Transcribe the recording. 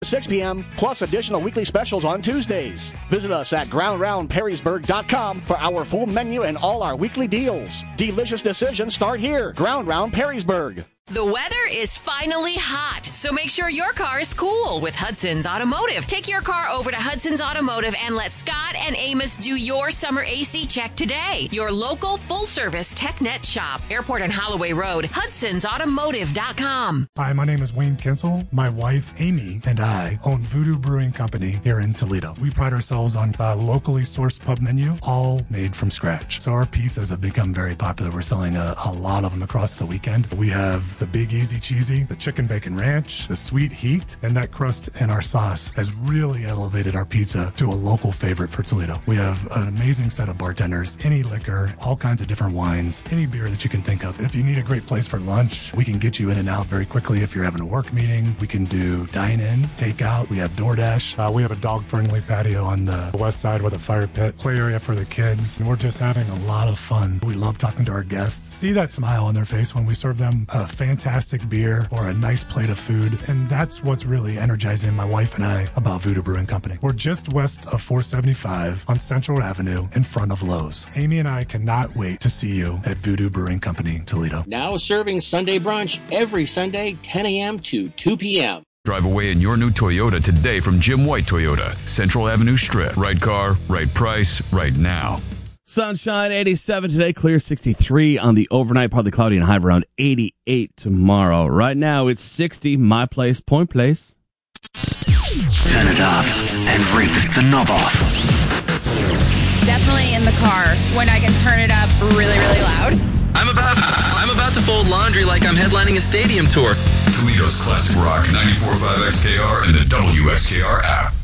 6 p.m., plus additional weekly specials on Tuesdays. Visit us at GroundRoundPerrysburg.com for our full menu and all our weekly deals. Delicious decisions start here. Ground Round Perrysburg. The weather is finally hot, so make sure your car is cool with Hudson's Automotive. Take your car over to Hudson's Automotive and let Scott and Amos do your summer AC check today. Your local full-service TechNet shop. Airport and Holloway Road, Hudson'sAutomotive.com. Hi, my name is Wayne Kinsel. My wife, Amy, and I own Voodoo Brewing Company here in Toledo. We pride ourselves on a locally sourced pub menu, all made from scratch. So our pizzas have become very popular. We're selling a lot of them across the weekend. We have the Big Easy Cheesy, the Chicken Bacon Ranch, the Sweet Heat, and that crust in our sauce has really elevated our pizza to a local favorite for Toledo. We have an amazing set of bartenders, any liquor, all kinds of different wines, any beer that you can think of. If you need a great place for lunch, we can get you in and out very quickly. If you're having a work meeting, we can do dine-in, takeout. We have DoorDash. We have a dog-friendly patio on the west side with a fire pit, play area for the kids, and we're just having a lot of fun. We love talking to our guests. See that smile on their face when we serve them a fantastic beer or a nice plate of food, and that's what's really energizing my wife and I about Voodoo Brewing Company. We're just west of 475 on Central Avenue in front of Lowe's. Amy and I cannot wait to see you at Voodoo Brewing Company, Toledo. Now serving Sunday brunch every Sunday, 10 a.m. to 2 p.m. Drive away in your new Toyota today from Jim White Toyota. Central Avenue Strip. Right car, right price, right now. Sunshine 87 today, clear 63 on the overnight, partly cloudy and high of around 88 tomorrow. Right now it's 60, my place, Point Place. Turn it up and rip the knob off. Definitely in the car when I can turn it up really, really loud. I'm about to fold laundry like I'm headlining a stadium tour. Toledo's classic rock 94.5 XKR and the WXKR app.